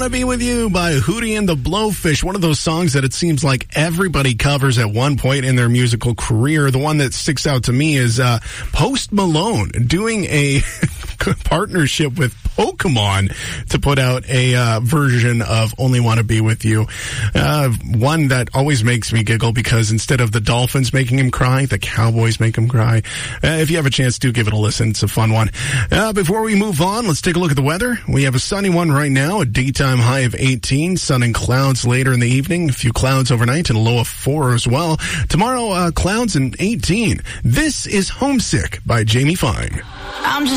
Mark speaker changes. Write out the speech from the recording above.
Speaker 1: Want to Be With You by Hootie and the Blowfish. One of those songs that it seems like everybody covers at one point in their musical career. The one that sticks out to me is Post Malone doing a partnership with Pokemon to put out a version of Only Want to Be With You. One that always makes me giggle because instead of the Dolphins making him cry, the Cowboys make him cry. If you have a chance, do give it a listen. It's a fun one. Before we move on, let's take a look at the weather. We have a sunny one right now, a daytime high of 18, sun and clouds later in the evening, a few clouds overnight and a low of 4 as well. Tomorrow, clouds and 18. This is Homesick by Jamie Fine.
Speaker 2: I'm just